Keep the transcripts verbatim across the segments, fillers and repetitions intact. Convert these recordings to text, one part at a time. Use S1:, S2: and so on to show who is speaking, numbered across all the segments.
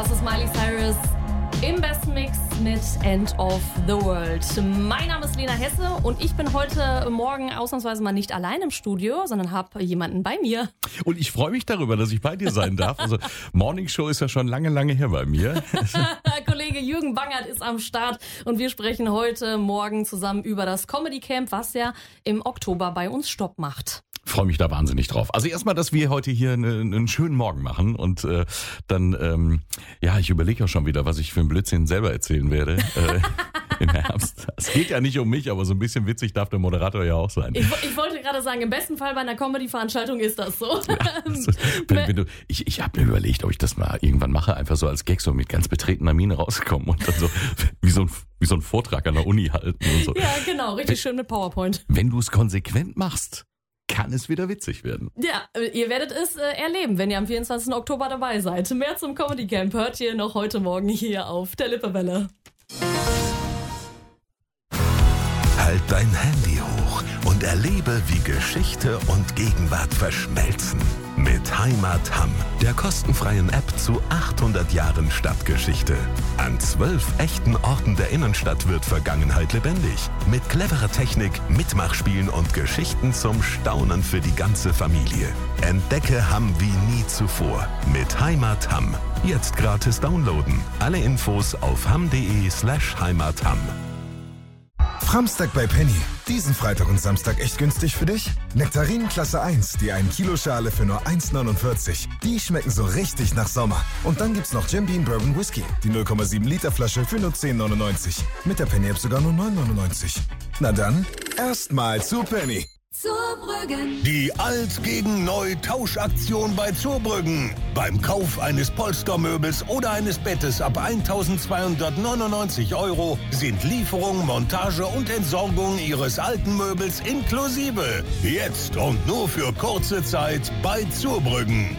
S1: Das ist Miley Cyrus im besten Mix mit End of the World. Mein Name ist Lena Hesse und ich bin heute Morgen ausnahmsweise mal nicht allein im Studio, sondern habe jemanden bei mir.
S2: Und ich freue mich darüber, dass ich bei dir sein darf. Also Morning Show ist ja schon lange, lange her bei mir.
S1: Kollege Jürgen Bangert ist am Start und wir sprechen heute Morgen zusammen über das Comedy Camp, was ja im Oktober bei uns Stopp macht.
S2: Freue mich da wahnsinnig drauf. Also erstmal, dass wir heute hier einen, einen schönen Morgen machen und äh, dann, ähm, ja, ich überlege auch schon wieder, was ich für einen Blödsinn selber erzählen werde äh, im Herbst. Es geht ja nicht um mich, aber so ein bisschen witzig darf der Moderator ja auch sein.
S1: Ich, ich wollte gerade sagen, im besten Fall bei einer Comedy-Veranstaltung ist das so. Ja,
S2: das ist, wenn, wenn du, ich ich habe mir überlegt, ob ich das mal irgendwann mache, einfach so als Gag, so mit ganz betretener Miene rauskommen und dann so wie so ein, wie so ein Vortrag an der Uni halten und so.
S1: Ja, genau, richtig schön mit PowerPoint.
S2: Wenn du es konsequent machst, kann es wieder witzig werden.
S1: Ja, ihr werdet es äh, erleben, wenn ihr am vierundzwanzigsten Oktober dabei seid. Mehr zum Comedy Camp hört ihr noch heute Morgen hier auf der Lippewelle.
S3: Halt dein Handy hoch und erlebe, wie Geschichte und Gegenwart verschmelzen. Mit Heimat Hamm, der kostenfreien App zu achthundert Jahren Stadtgeschichte. An zwölf echten Orten der Innenstadt wird Vergangenheit lebendig. Mit cleverer Technik, Mitmachspielen und Geschichten zum Staunen für die ganze Familie. Entdecke Hamm wie nie zuvor. Mit Heimat Hamm. Jetzt gratis downloaden. Alle Infos auf hamm.de slash heimatham.
S4: Framstag bei Penny. Diesen Freitag und Samstag echt günstig für dich? Nektarinen Klasse eins, die ein Kilo Schale für nur eins neunundvierzig. Die schmecken so richtig nach Sommer. Und dann gibt's noch Jim Beam Bourbon Whisky, die null Komma sieben Liter Flasche für nur zehn neunundneunzig. Mit der Penny App sogar nur neun neunundneunzig. Na dann, erstmal zu Penny.
S5: Zurbrüggen.
S6: Die Alt gegen Neu Tauschaktion bei Zurbrüggen. Beim Kauf eines Polstermöbels oder eines Bettes ab eintausendzweihundertneunundneunzig Euro sind Lieferung, Montage und Entsorgung Ihres alten Möbels inklusive. Jetzt und nur für kurze Zeit bei Zurbrüggen.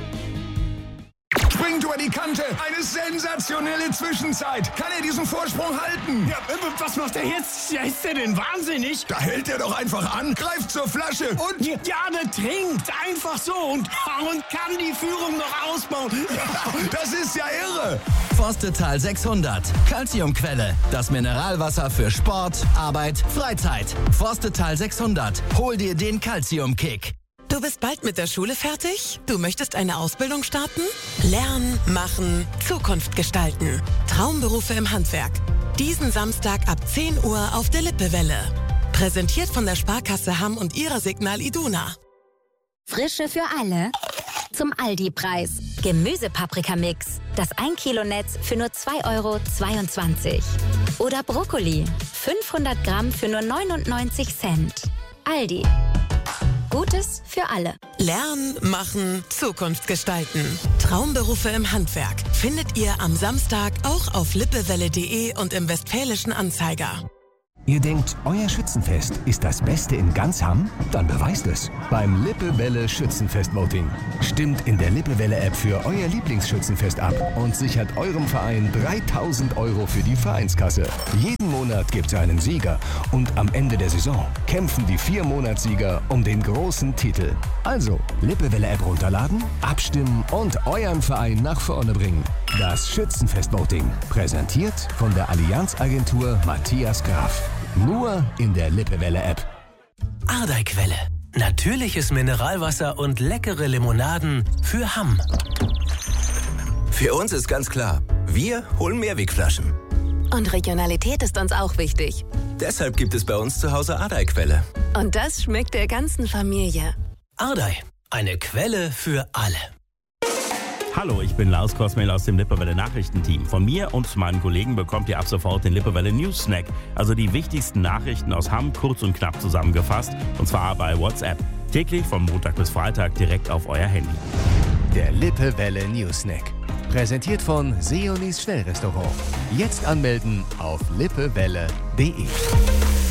S4: Springt über die Kante. Eine sensationelle Zwischenzeit. Kann er diesen Vorsprung halten?
S7: Ja, was macht er jetzt? Ja, ist der denn wahnsinnig?
S4: Da hält er doch einfach an, greift zur Flasche und...
S7: Ja, ja, der trinkt einfach so und, und kann die Führung noch ausbauen.
S4: Das ist ja irre.
S8: Forstetal sechshundert. Calciumquelle. Das Mineralwasser für Sport, Arbeit, Freizeit. Forstetal sechshundert. Hol dir den Calcium-Kick.
S9: Du bist bald mit der Schule fertig? Du möchtest eine Ausbildung starten? Lernen, machen, Zukunft gestalten. Traumberufe im Handwerk. Diesen Samstag ab zehn Uhr auf der Lippewelle. Präsentiert von der Sparkasse Hamm und ihrer Signal Iduna.
S5: Frische für alle. Zum Aldi-Preis. Gemüsepaprikamix. Das ein Kilo Netz für nur zwei Euro zweiundzwanzig. Oder Brokkoli. fünfhundert Gramm für nur neunundneunzig Cent. Aldi. Gutes für alle.
S9: Lernen, machen, Zukunft gestalten. Traumberufe im Handwerk findet ihr am Samstag auch auf lippewelle punkt de und im Westfälischen Anzeiger.
S10: Ihr denkt, euer Schützenfest ist das Beste in ganz Hamm? Dann beweist es beim Lippewelle Schützenfest-Voting. Stimmt in der Lippewelle-App für euer Lieblingsschützenfest ab und sichert eurem Verein dreitausend Euro für die Vereinskasse. Jeden Monat gibt es einen Sieger und am Ende der Saison kämpfen die vier Monatssieger um den großen Titel. Also, Lippewelle-App runterladen, abstimmen und euren Verein nach vorne bringen. Das Schützenfest-Voting, präsentiert von der Allianz-Agentur Matthias Graf. Nur in der Lippewelle-App.
S11: Ardeiquelle. Natürliches Mineralwasser und leckere Limonaden für Hamm.
S12: Für uns ist ganz klar, wir holen Mehrwegflaschen.
S9: Und Regionalität ist uns auch wichtig.
S12: Deshalb gibt es bei uns zu Hause Ardeiquelle.
S9: Und das schmeckt der ganzen Familie.
S11: Ardei, eine Quelle für alle.
S13: Hallo, ich bin Lars Kosmel aus dem Lippewelle Nachrichtenteam. Von mir und meinen Kollegen bekommt ihr ab sofort den Lippewelle News Snack, also die wichtigsten Nachrichten aus Hamm kurz und knapp zusammengefasst, und zwar bei WhatsApp. Täglich von Montag bis Freitag direkt auf euer Handy.
S10: Der Lippewelle News Snack. Präsentiert von Seonis Schnellrestaurant. Jetzt anmelden auf lippewelle punkt de.